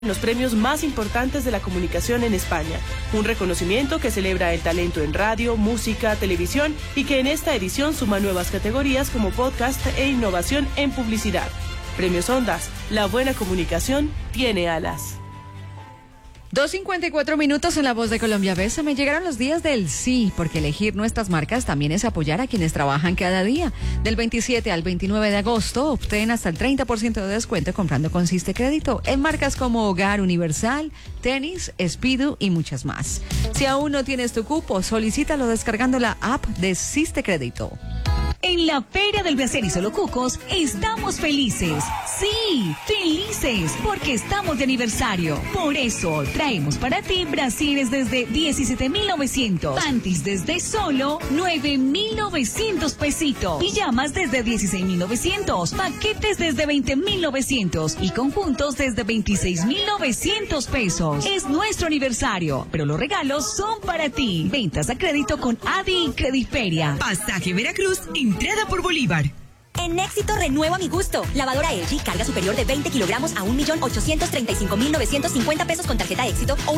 Los premios más importantes de la comunicación en España, un reconocimiento que celebra el talento en radio, música, televisión y que en esta edición suma nuevas categorías como podcast e innovación en publicidad. Premios Ondas, la buena comunicación tiene alas. 2:54 en La Voz de Colombia. Me llegaron los días del sí, porque elegir nuestras marcas también es apoyar a quienes trabajan cada día. Del 27 al 29 de agosto, obtén hasta el 30% de descuento comprando con Siste Crédito en marcas como Hogar, Universal, Tenis, Speedo y muchas más. Si aún no tienes tu cupo, solicítalo descargando la app de Siste Crédito. En la Feria del Brasier y Solo Cucos estamos felices. Sí, felices, porque estamos de aniversario. Por eso traemos para ti brasieres desde 17.900, panties desde solo 9.900 pesitos, pijamas desde 16.900, paquetes desde 20.900 y conjuntos desde 26.900 pesos. Es nuestro aniversario, pero los regalos son para ti. Ventas a crédito con Adi y Crediferia. Pasaje Veracruz, entrada por Bolívar. En Éxito renueva mi gusto. Lavadora LG, carga superior de 20 kilogramos a 1.835.950 pesos con tarjeta Éxito o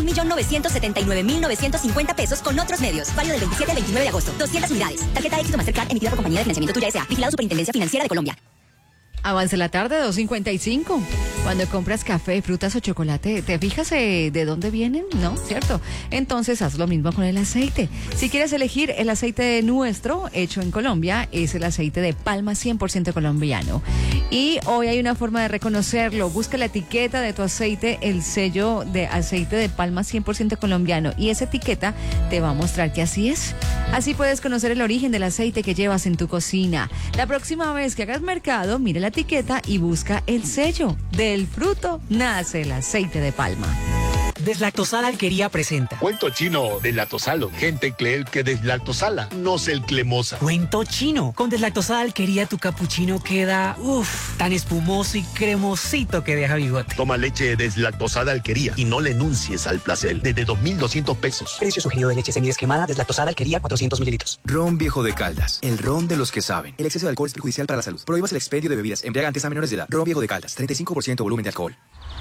1.979.950 pesos con otros medios. Válido del 27 al 29 de agosto. 200 unidades. Tarjeta Éxito Mastercard emitida por Compañía de Financiamiento Tuya S.A. Vigilado Superintendencia Financiera de Colombia. Avance la tarde, 2:55. Cuando compras café, frutas o chocolate, ¿te fijas de dónde vienen? ¿No? ¿Cierto? Entonces haz lo mismo con el aceite. Si quieres elegir el aceite nuestro, hecho en Colombia, es el aceite de palma 100% colombiano. Y hoy hay una forma de reconocerlo. Busca la etiqueta de tu aceite, el sello de aceite de palma 100% colombiano. Y esa etiqueta te va a mostrar que así es. Así puedes conocer el origen del aceite que llevas en tu cocina. La próxima vez que hagas mercado, mira la etiqueta y busca el sello. Del fruto nace el aceite de palma. Deslactosada Alquería presenta Cuento chino, deslactosalo. Gente cree que deslactosala, no se el cremosa. Cuento chino. Con Deslactosada Alquería tu capuchino queda, tan espumoso y cremosito que deja bigote. Toma leche deslactosada Alquería y no le enuncies al placer. Desde 2.200 pesos. Precio sugerido de leche semidescremada Deslactosada Alquería 400 mililitros. Ron Viejo de Caldas, el ron de los que saben. El exceso de alcohol es perjudicial para la salud. Prohíbas el expendio de bebidas embriagantes a menores de edad. Ron Viejo de Caldas, 35% volumen de alcohol.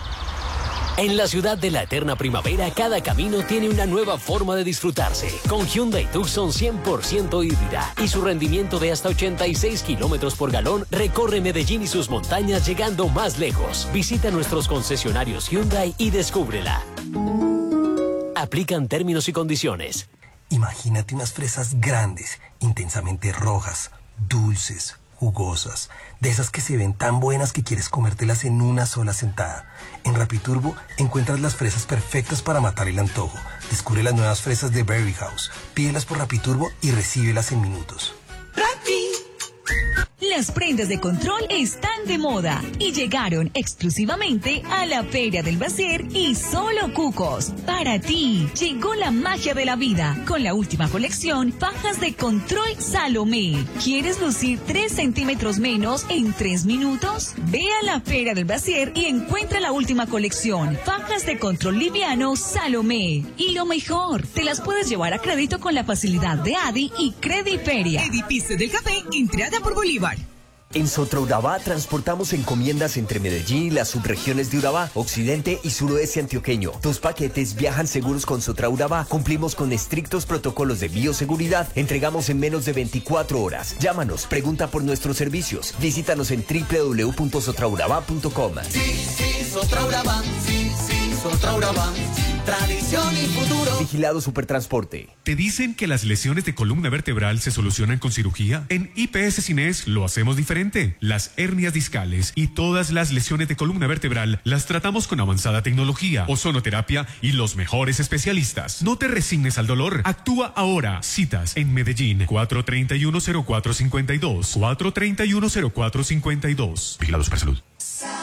En la ciudad de la eterna primavera, cada camino tiene una nueva forma de disfrutarse. Con Hyundai Tucson 100% híbrida y su rendimiento de hasta 86 kilómetros por galón, recorre Medellín y sus montañas llegando más lejos. Visita nuestros concesionarios Hyundai y descúbrela. Aplican términos y condiciones. Imagínate unas fresas grandes, intensamente rojas, dulces, jugosas, de esas que se ven tan buenas que quieres comértelas en una sola sentada. En Rapiturbo encuentras las fresas perfectas para matar el antojo. Descubre las nuevas fresas de Berry House. Pídelas por Rapiturbo y recíbelas en minutos. Las prendas de control están de moda y llegaron exclusivamente a la Feria del Brasier y Solo Cucos. Para ti, llegó la magia de la vida con la última colección fajas de control Salomé. ¿Quieres lucir 3 centímetros menos en 3 minutos? Ve a la Feria del Brasier y encuentra la última colección, fajas de control liviano Salomé. Y lo mejor, te las puedes llevar a crédito con la facilidad de Adi y Crediferia. Edificio del Café, entrada por Bolívar. En Sotraurabá transportamos encomiendas entre Medellín y las subregiones de Urabá, occidente y suroeste antioqueño. Tus paquetes viajan seguros con Sotraurabá. Cumplimos con estrictos protocolos de bioseguridad. Entregamos en menos de 24 horas. Llámanos, pregunta por nuestros servicios. Visítanos en www.sotraurabá.com. Sí, Sotraurabá. Sí, Sotraurabá. Tradición y futuro. Vigilado Supertransporte. ¿Te dicen que las lesiones de columna vertebral se solucionan con cirugía? En IPS Cines lo hacemos diferente. Las hernias discales y todas las lesiones de columna vertebral las tratamos con avanzada tecnología, ozonoterapia y los mejores especialistas. No te resignes al dolor. Actúa ahora. Citas en Medellín 431-0452. 431-0452. Vigilado Supersalud.